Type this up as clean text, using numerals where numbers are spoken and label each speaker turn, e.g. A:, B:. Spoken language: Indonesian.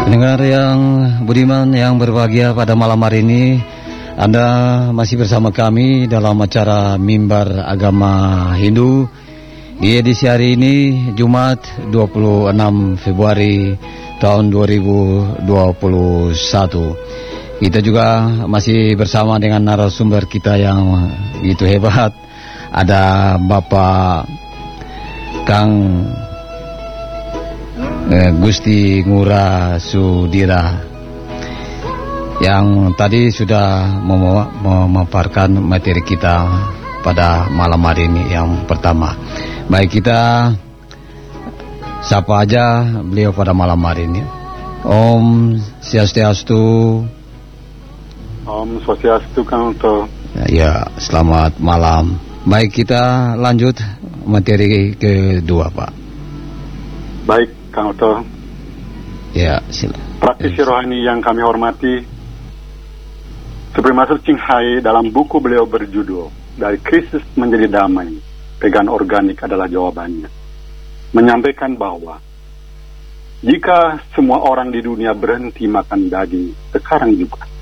A: Pendengar yang budiman, yang berbahagia, pada malam hari ini Anda masih bersama kami dalam acara Mimbar Agama Hindu. Di edisi hari ini Jumat 26 Februari tahun 2021. Kita juga masih bersama dengan narasumber kita yang begitu hebat. Ada Bapak Kang Gusti Ngurah Sudira yang tadi sudah memaparkan materi kita pada malam hari ini yang pertama. Baik, kita sapa aja beliau pada malam hari ini. Om Swastiastu.
B: Om Swastiastu, Kang Uto.
A: Ya, selamat malam. Baik, kita lanjut materi kedua, Pak.
B: Baik, Kang Uto.
A: Ya, silakan.
B: Praktisi rohani yang kami hormati, seperti Master Ching Hai dalam buku beliau berjudul Dari Krisis Menjadi Damai, Vegan Organik adalah jawabannya, menyampaikan bahwa jika semua orang di dunia berhenti makan daging sekarang juga,